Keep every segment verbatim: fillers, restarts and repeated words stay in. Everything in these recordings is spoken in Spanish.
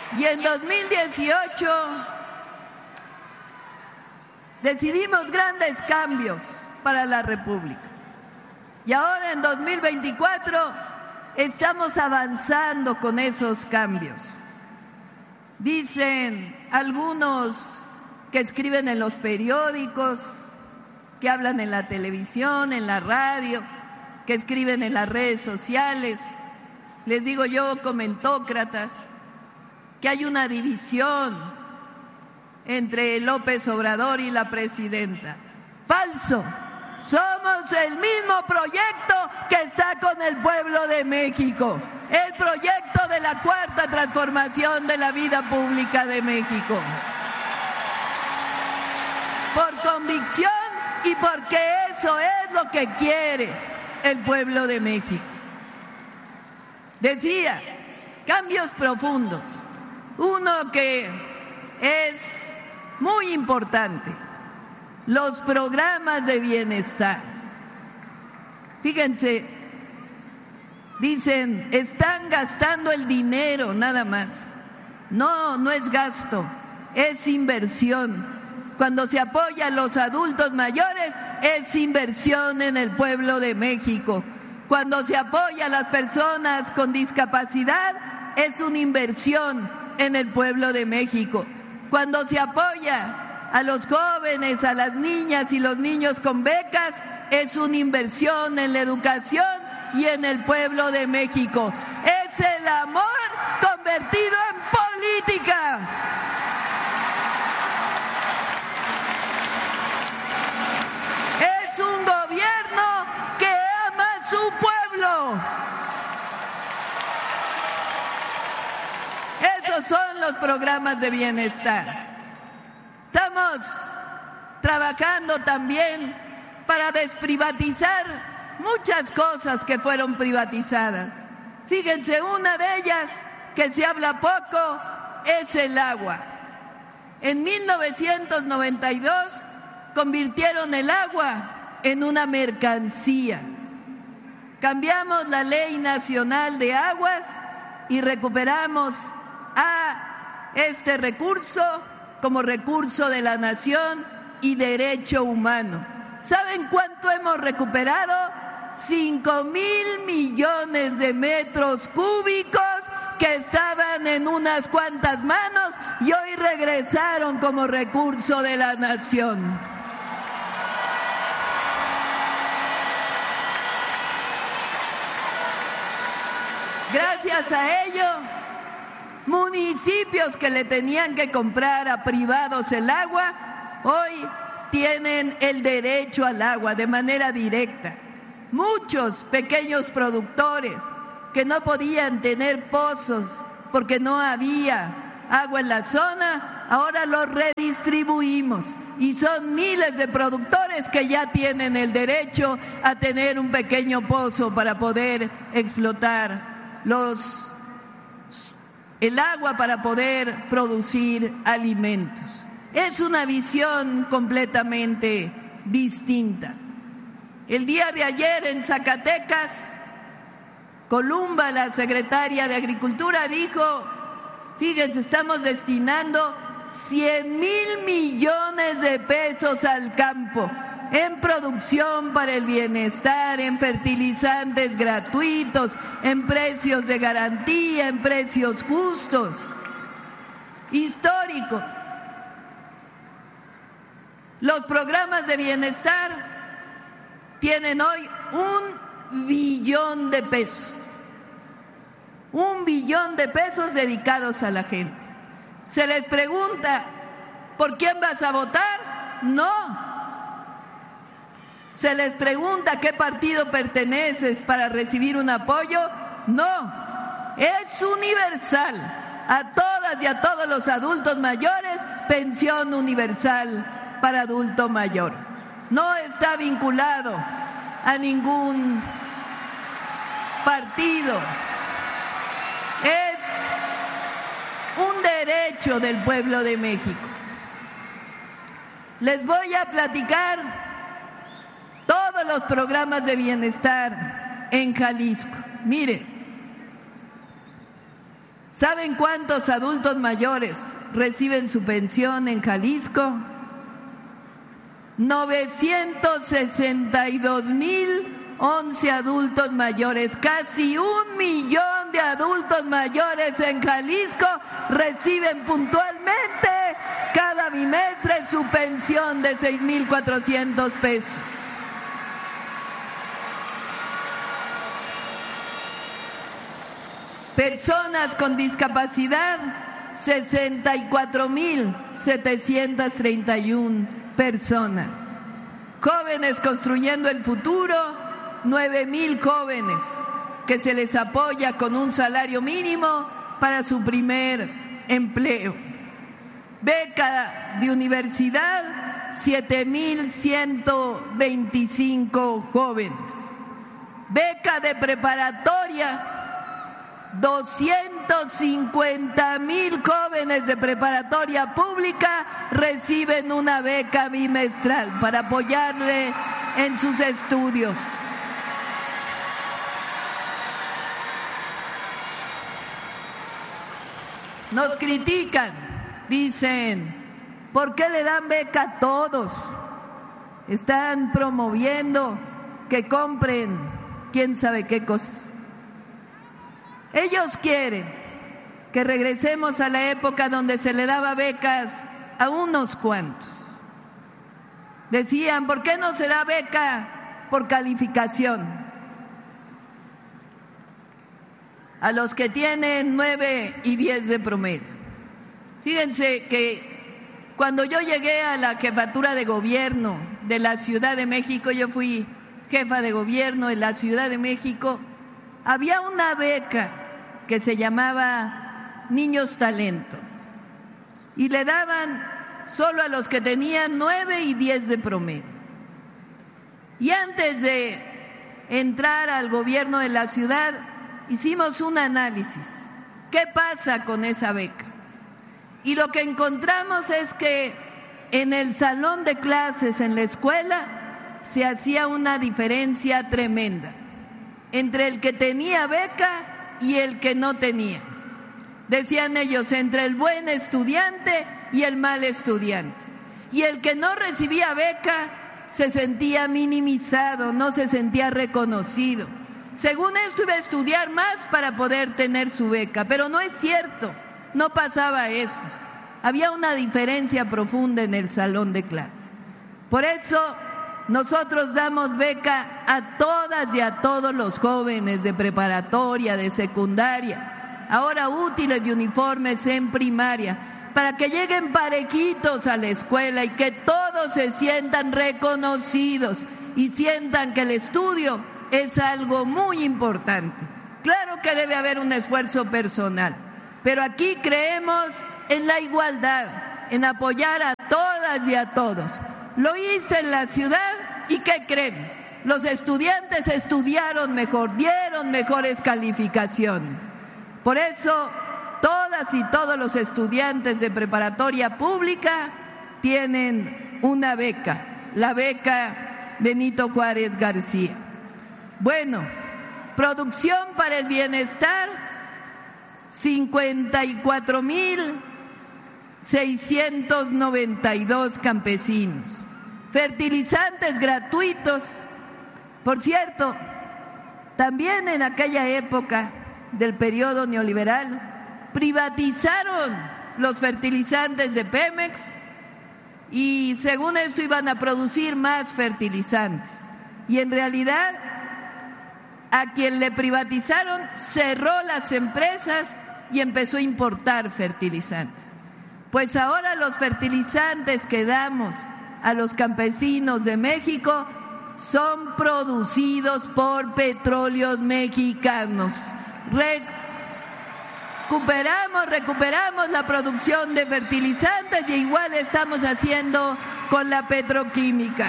Y en dos mil dieciocho decidimos grandes cambios para la República. Y ahora en dos mil veinticuatro estamos avanzando con esos cambios. Dicen algunos que escriben en los periódicos, que hablan en la televisión, en la radio, que escriben en las redes sociales, les digo yo, comentócratas, que hay una división entre López Obrador y la presidenta. Falso. Somos el mismo proyecto que está con el pueblo de México, el proyecto de la cuarta transformación de la vida pública de México. Por convicción y porque eso es lo que quiere el pueblo de México. Decía, cambios profundos. Uno que es muy importante, los programas de bienestar. Fíjense, dicen, están gastando el dinero nada más. No, no es gasto, es inversión. Cuando se apoya a los adultos mayores, es inversión en el pueblo de México. Cuando se apoya a las personas con discapacidad, es una inversión en el pueblo de México. Cuando se apoya a los jóvenes, a las niñas y los niños con becas, es una inversión en la educación y en el pueblo de México. Es el amor convertido en política. Es un gobierno que ama a su pueblo. Esos son los programas de bienestar. Estamos trabajando también para desprivatizar muchas cosas que fueron privatizadas. Fíjense, una de ellas que se habla poco es el agua. En mil novecientos noventa y dos convirtieron el agua en una mercancía. Cambiamos la Ley Nacional de Aguas y recuperamos a este recurso como recurso de la nación y derecho humano. ¿Saben cuánto hemos recuperado? Cinco mil millones de metros cúbicos que estaban en unas cuantas manos y hoy regresaron como recurso de la nación. Gracias a ello, municipios que le tenían que comprar a privados el agua, hoy tienen el derecho al agua de manera directa. Muchos pequeños productores que no podían tener pozos porque no había agua en la zona, ahora los redistribuimos y son miles de productores que ya tienen el derecho a tener un pequeño pozo para poder explotar los, el agua para poder producir alimentos. Es una visión completamente distinta. El día de ayer en Zacatecas, Columba, la secretaria de Agricultura, dijo, fíjense, estamos destinando cien mil millones de pesos al campo en producción para el bienestar, en fertilizantes gratuitos, en precios de garantía, en precios justos. Histórico. Los programas de bienestar tienen hoy un billón de pesos. Un billón de pesos dedicados a la gente. Se les pregunta, ¿por quién vas a votar? No. Se les pregunta qué partido perteneces para recibir un apoyo. No, es universal. A todas y a todos los adultos mayores, pensión universal para adulto mayor. No está vinculado a ningún partido. Es un derecho del pueblo de México. Les voy a platicar todos los programas de bienestar en Jalisco. Mire, ¿Saben cuántos adultos mayores reciben su pensión en Jalisco? novecientos sesenta y dos mil once adultos mayores, casi un millón de adultos mayores en Jalisco reciben puntualmente cada bimestre su pensión de seis mil cuatrocientos pesos. Personas con discapacidad, sesenta y cuatro mil setecientos treinta y una personas. Jóvenes construyendo el futuro, nueve mil jóvenes que se les apoya con un salario mínimo para su primer empleo. Beca de universidad, siete mil ciento veinticinco jóvenes. Beca de preparatoria, doscientos cincuenta mil jóvenes de preparatoria pública reciben una beca bimestral para apoyarle en sus estudios. Nos critican, dicen, ¿por qué le dan beca a todos? Están promoviendo que compren quién sabe qué cosas. Ellos quieren que regresemos a la época donde se le daba becas a unos cuantos. Decían, ¿por qué no se da beca por calificación? A los que tienen nueve y diez de promedio. Fíjense que cuando yo llegué a la jefatura de gobierno de la Ciudad de México, yo fui jefa de gobierno en la Ciudad de México, había una beca que se llamaba Niños Talento y le daban solo a los que tenían nueve y diez de promedio. Y antes de entrar al gobierno de la ciudad, hicimos un análisis. ¿Qué pasa con esa beca? Y lo que encontramos es que en el salón de clases, en la escuela, se hacía una diferencia tremenda entre el que tenía beca y el que no tenía. Decían ellos, entre el buen estudiante y el mal estudiante. Y el que no recibía beca se sentía minimizado, no se sentía reconocido. Según esto iba a estudiar más para poder tener su beca, pero no es cierto, no pasaba eso. Había una diferencia profunda en el salón de clase. Por eso nosotros damos beca a todas y a todos los jóvenes de preparatoria, de secundaria, ahora útiles de uniformes en primaria, para que lleguen parejitos a la escuela y que todos se sientan reconocidos y sientan que el estudio es algo muy importante. Claro que debe haber un esfuerzo personal, pero aquí creemos en la igualdad, en apoyar a todas y a todos. Lo hice en la ciudad y ¿qué creen? Los estudiantes estudiaron mejor, dieron mejores calificaciones. Por eso, todas y todos los estudiantes de preparatoria pública tienen una beca, la beca Benito Juárez García. Bueno, producción para el bienestar, cincuenta y cuatro mil seiscientos noventa y dos campesinos. Fertilizantes gratuitos. Por cierto, también en aquella época del periodo neoliberal privatizaron los fertilizantes de Pemex y según esto iban a producir más fertilizantes. Y en realidad a quien le privatizaron cerró las empresas y empezó a importar fertilizantes. Pues ahora los fertilizantes que damos a los campesinos de México son producidos por Petróleos Mexicanos. Recuperamos, recuperamos la producción de fertilizantes y igual estamos haciendo con la petroquímica.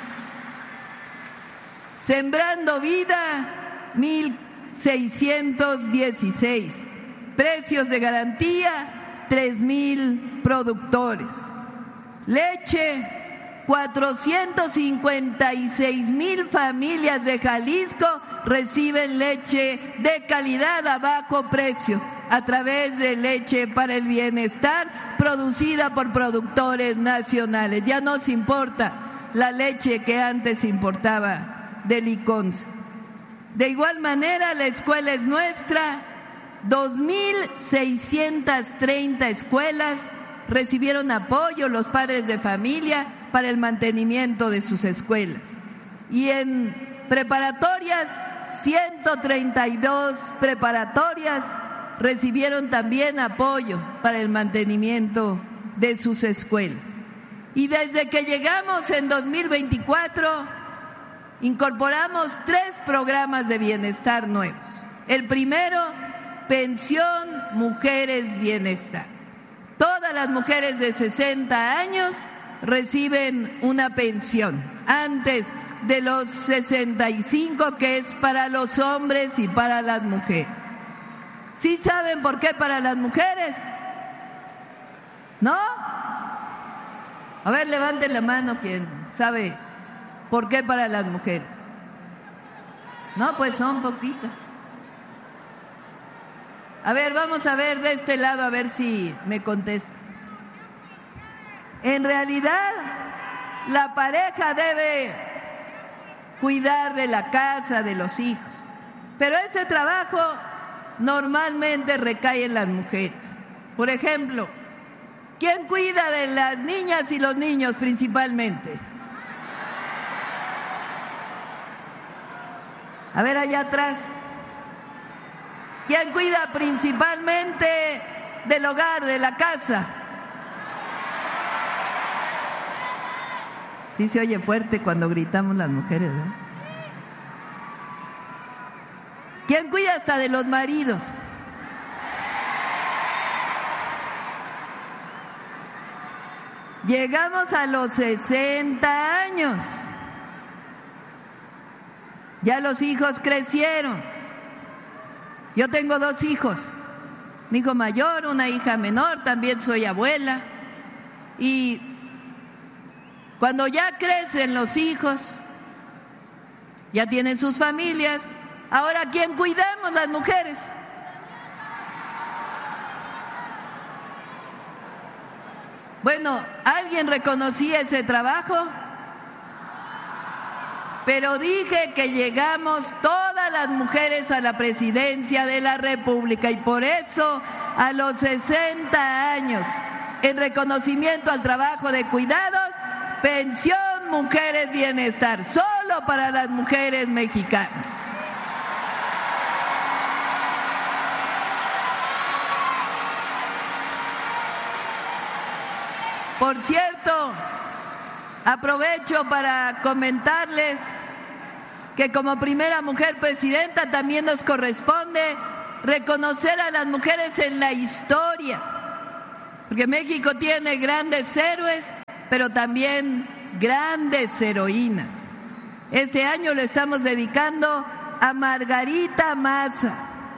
Sembrando Vida, mil seiscientos dieciséis. Precios de garantía, tres mil productores. Leche, cuatrocientos cincuenta y seis mil familias de Jalisco reciben leche de calidad a bajo precio a través de Leche para el Bienestar, producida por productores nacionales. Ya nos importa la leche que antes importaba de Liconza. De igual manera, la escuela es nuestra. dos mil seiscientas treinta escuelas recibieron apoyo, los padres de familia, para el mantenimiento de sus escuelas. Y en preparatorias, ciento treinta y dos preparatorias recibieron también apoyo para el mantenimiento de sus escuelas. Y desde que llegamos en dos mil veinticuatro, incorporamos tres programas de bienestar nuevos. El primero, Pensión Mujeres Bienestar. Todas las mujeres de sesenta años reciben una pensión antes de los sesenta y cinco, que es para los hombres y para las mujeres. ¿Sí saben por qué para las mujeres? ¿No? A ver, levanten la mano quien sabe por qué para las mujeres. No, pues son poquitas. A ver, vamos a ver de este lado, a ver si me contesta. En realidad, la pareja debe cuidar de la casa, de los hijos, pero ese trabajo normalmente recae en las mujeres. Por ejemplo, ¿quién cuida de las niñas y los niños principalmente? A ver, allá atrás. ¿Quién cuida principalmente del hogar, de la casa? Sí se oye fuerte cuando gritamos las mujeres, ¿verdad? ¿Quién cuida hasta de los maridos? Llegamos a los sesenta años. Ya los hijos crecieron. Yo tengo dos hijos, un hijo mayor, una hija menor, también soy abuela. Y cuando ya crecen los hijos, ya tienen sus familias, ahora ¿quién cuidamos las mujeres? Bueno, ¿alguien reconocía ese trabajo? Pero dije que llegamos todas las mujeres a la presidencia de la República y por eso a los sesenta años, en reconocimiento al trabajo de cuidados, Pensión Mujeres Bienestar, solo para las mujeres mexicanas. Por cierto, aprovecho para comentarles que como primera mujer presidenta también nos corresponde reconocer a las mujeres en la historia, porque México tiene grandes héroes, pero también grandes heroínas. Este año lo estamos dedicando a Margarita Maza,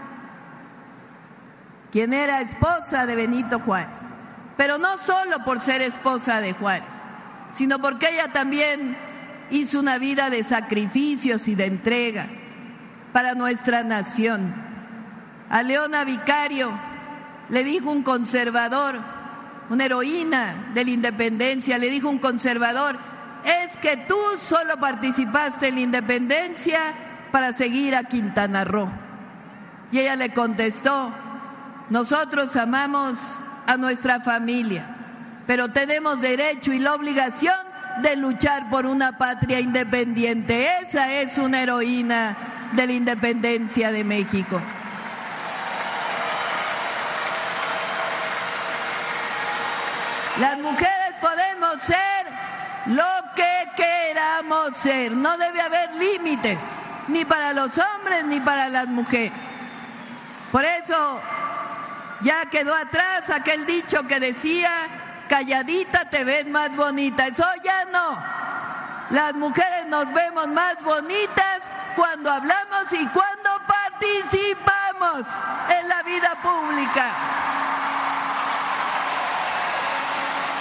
quien era esposa de Benito Juárez, pero no solo por ser esposa de Juárez, sino porque ella también hizo una vida de sacrificios y de entrega para nuestra nación. A Leona Vicario le dijo un conservador, una heroína de la independencia, le dijo un conservador: es que tú solo participaste en la independencia para seguir a Quintana Roo. Y ella le contestó: nosotros amamos a nuestra familia, pero tenemos derecho y la obligación de luchar por una patria independiente. Esa es una heroína de la independencia de México. Las mujeres podemos ser lo que queramos ser. No debe haber límites, ni para los hombres ni para las mujeres. Por eso ya quedó atrás aquel dicho que decía: calladita te ves más bonita. Eso ya no. Las mujeres nos vemos más bonitas cuando hablamos y cuando participamos en la vida pública.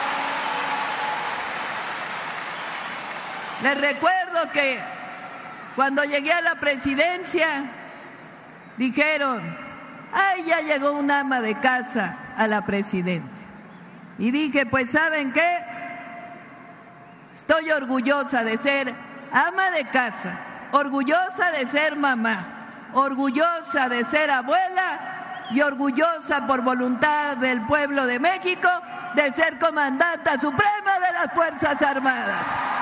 Les recuerdo que Cuando llegué a la presidencia, dijeron, ¡ay, ya llegó un ama de casa a la presidencia! Y dije, pues ¿saben qué? Estoy orgullosa de ser ama de casa, orgullosa de ser mamá, orgullosa de ser abuela y orgullosa por voluntad del pueblo de México de ser comandanta suprema de las Fuerzas Armadas.